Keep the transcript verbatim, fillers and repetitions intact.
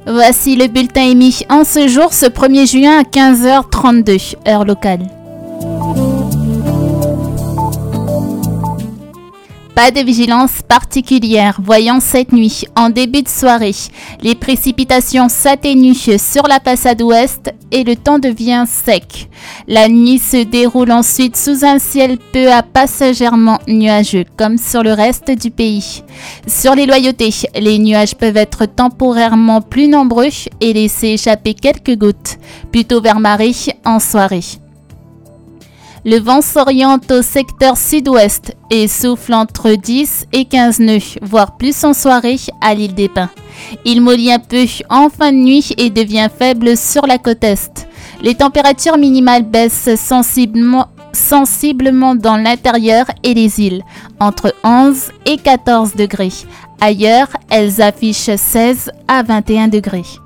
Voici le bulletin émis en ce jour, ce premier juin à quinze heures trente-deux, heure locale. Pas de vigilance particulière, voyant cette nuit, en début de soirée. Les précipitations s'atténuent sur la façade ouest et le temps devient sec. La nuit se déroule ensuite sous un ciel peu à passagèrement nuageux, comme sur le reste du pays. Sur les loyautés, les nuages peuvent être temporairement plus nombreux et laisser échapper quelques gouttes, plutôt vers marée en soirée. Le vent s'oriente au secteur sud-ouest et souffle entre dix et quinze nœuds, voire plus en soirée à l'île des Pins. Il mollit un peu en fin de nuit et devient faible sur la côte est. Les températures minimales baissent sensiblement, sensiblement dans l'intérieur et les îles, entre onze et quatorze degrés. Ailleurs, elles affichent seize à vingt et un degrés.